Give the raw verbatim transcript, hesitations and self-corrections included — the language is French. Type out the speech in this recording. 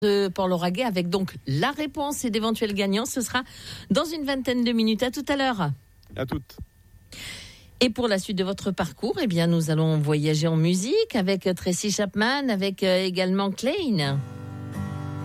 de Port-Lauragais avec donc la réponse et d'éventuels gagnants. Ce sera dans une vingtaine de minutes. À tout à l'heure. À toutes. Et pour la suite de votre parcours, eh bien, nous allons voyager en musique avec Tracy Chapman, avec euh, également Klein.